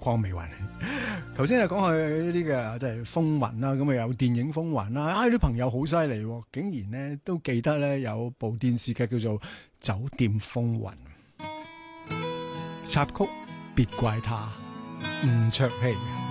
鄺美雲。頭先係講佢呢啲嘅即係風雲啦，咁啊有電影風雲啦，啲朋友好犀利，竟然咧都記得咧有部電視劇叫做《酒店風雲》，插曲別怪他，吳卓羲。